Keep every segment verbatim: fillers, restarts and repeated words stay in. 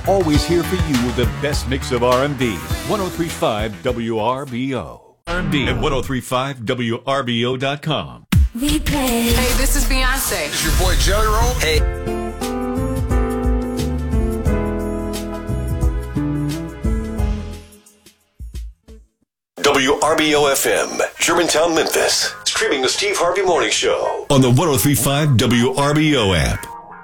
always here for you with the best mix of R and B. one oh three point five W R B O. R and B at ten thirty-five W R B O dot com. We play. Hey, this is Beyonce. It's your boy Jelly Roll. Hey. W R B O F M, Germantown, Memphis. Streaming the Steve Harvey Morning Show on the one oh three point five W R B O app.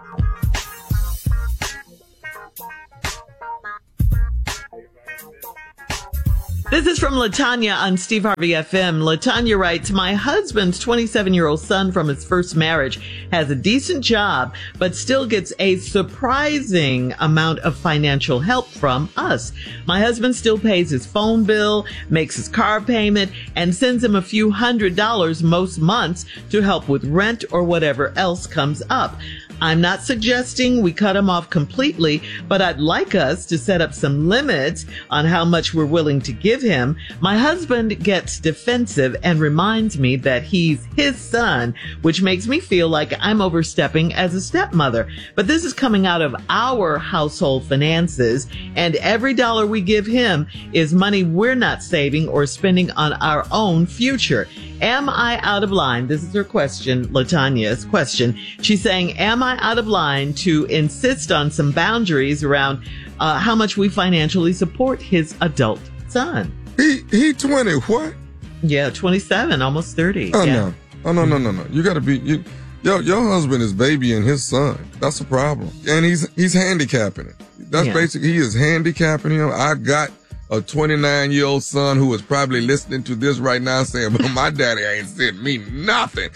This is from Latanya on Steve Harvey F M. Latanya writes, my husband's twenty-seven-year-old son from his first marriage has a decent job, but still gets a surprising amount of financial help from us. My husband still pays his phone bill, makes his car payment, and sends him a few hundred dollars most months to help with rent or whatever else comes up. I'm not suggesting we cut him off completely, but I'd like us to set up some limits on how much we're willing to give him. My husband gets defensive and reminds me that he's his son, which makes me feel like I'm overstepping as a stepmother. But this is coming out of our household finances, and every dollar we give him is money we're not saving or spending on our own future. Am I out of line? This is her question, Latanya's question. She's saying, am I out of line to insist on some boundaries around uh, how much we financially support his adult son? He he twenty what? Yeah, twenty-seven, almost thirty. Oh, yeah. no. Oh, no, no, no, no. You got to be, you, yo, your husband is babying his son. That's a problem. And he's he's handicapping it. That's Yeah. basically, he is handicapping him. I got a twenty-nine-year-old son who is probably listening to this right now saying, well, my daddy ain't sent me nothing.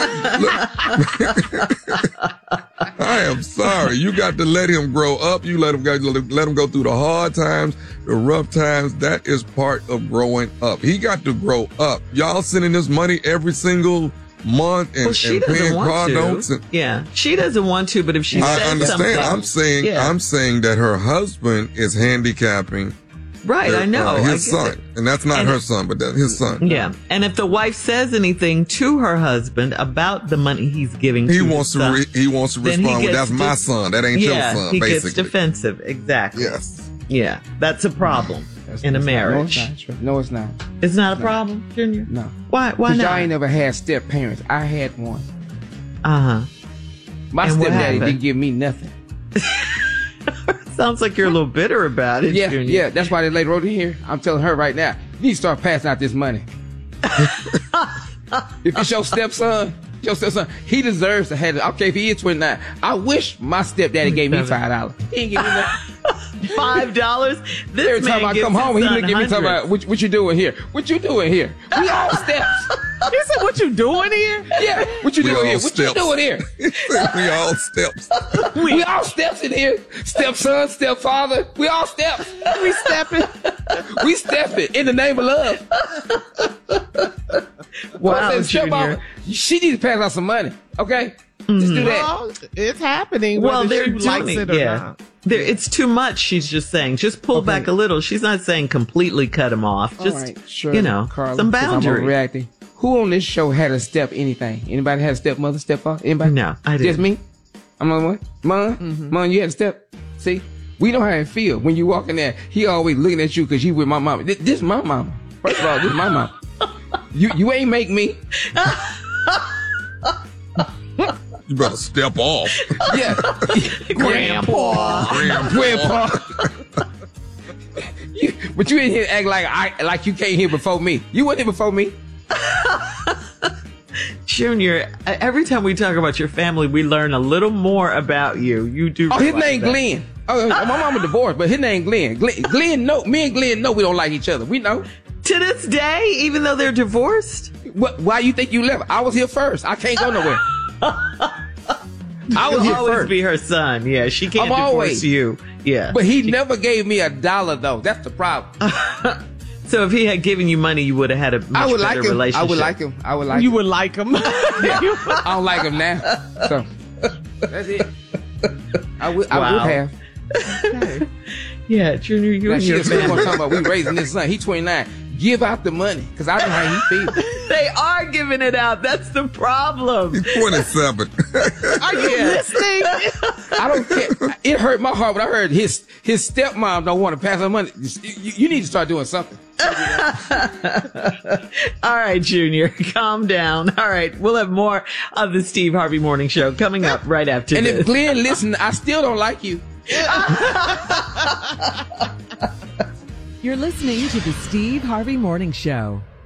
I, look, I am sorry. You got to let him grow up. You let him go, let him go through the hard times, the rough times. That is part of growing up. He got to grow up. Y'all sending this money every single month and, Well, she and doesn't paying want car to. notes. And, Yeah, she doesn't want to, but if she I says understand. something. I'm saying, Yeah. I'm saying that her husband is handicapping Right, her, I know. uh, I his get son. it. And that's not And- her son, but that's his son. Yeah, and if the wife says anything to her husband about the money he's giving He to wants his to son, re- he wants to then he respond with, gets that's my def- son. That ain't yeah, your son, he basically. gets defensive. Exactly. Yes. Yeah, that's a problem That's- in a that's not- marriage. No, it's not. True. No, it's not. It's not a No. problem, Junior? No. Why? Why Because not? y'all ain't never had step parents. I had one. Uh huh. My And what stepdaddy happened? didn't give me nothing. Sounds like you're a little bitter about it, Yeah, Junior. yeah. That's why they lady wrote in here. I'm telling her right now, you need to start passing out this money. If it's your stepson, your stepson, he deserves to have it. Okay, if he is twenty-nine, I wish my stepdaddy gave me five dollars. He ain't give me nothing. Five dollars. This Every man time I gives come his home, he son look at me talking hundreds. about, what, what you doing here? What you doing here? We all steps. He said, "What you doing here?" Yeah, what you We doing all here? What you steps. doing here? We all steps. We all steps in here. Stepson, stepfather, we all steps. We stepping. We stepping in the name of love. Wow, I said, Junior. stepmama, she needs to pass out some money. Okay? Just do that. Well, it's happening. Well, whether they're she doing likes it, it or yeah. not. There, it's too much. She's just saying, just pull Okay. back a little. She's not saying completely cut him off. All Just right, sure, you know, Carla, some 'cause I'm boundaries. overreacting. Who on this show had a step anything? Anybody had a stepmother, stepfather? Anybody? No, I Just didn't. me? I'm the only one? Mom? Mm-hmm. Mom, you had a step? See? We know how it feel. When you walk in there, he always looking at you because you with my mama. This, this is my mama. First of all, this is my mama. You you ain't make me. You better step off. Yeah. Grandpa. Grandpa. you, but you in here act like I like you came here before me. You weren't here before me. Junior, every time we talk about your family, we learn a little more about you. You do. Oh, his realize name that. Glenn. Oh, my mama divorced, but his name Glenn. Glenn. Glenn, know me and Glenn know we don't like each other. We know. To this day, even though they're divorced. What? Why you think you left? I was here first. I can't go nowhere. I was You'll here always first. be her son. Yeah, she can't I'm divorce always- you. Yeah. But he never gave me a dollar though. That's the problem. So if he had given you money, you would have had a much I would better like him. relationship. I would like him. I would like You him. would like him. I don't like him now. So that's it. I would. I Wow. would have. Yeah, Junior, you Now and she your just still family. want to talk about we raising this son. He twenty-nine. give out the money because I know how he feels. They are giving it out. That's the problem. He's twenty-seven. Are you listening? I don't care. It hurt my heart when I heard his his stepmom don't want to pass her money. You, you need to start doing something. All right, Junior, calm down. All right, we'll have more of the Steve Harvey Morning Show coming up right after and this. And if Glenn listen, I still don't like you. You're listening to the Steve Harvey Morning Show.